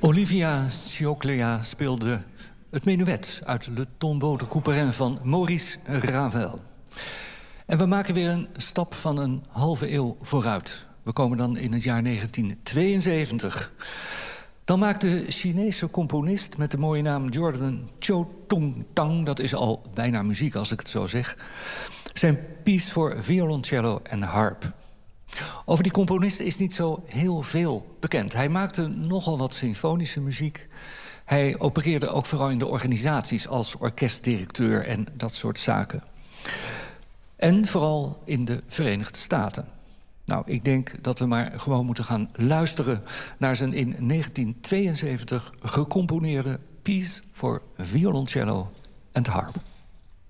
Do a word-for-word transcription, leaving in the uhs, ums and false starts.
Olivia Cioclea speelde het menuet uit Le Tombeau de Couperin van Maurice Ravel. En we maken weer een stap van een halve eeuw vooruit. We komen dan in het jaar negentien tweeënzeventig. Dan maakt de Chinese componist met de mooie naam Jordan Chotung Tang... dat is al bijna muziek als ik het zo zeg... zijn piece voor violoncello en harp. Over die componist is niet zo heel veel bekend. Hij maakte nogal wat symfonische muziek. Hij opereerde ook vooral in de organisaties als orkestdirecteur en dat soort zaken. En vooral in de Verenigde Staten. Nou, ik denk dat we maar gewoon moeten gaan luisteren naar zijn in negentien tweeënzeventig gecomponeerde piece voor violoncello en harp.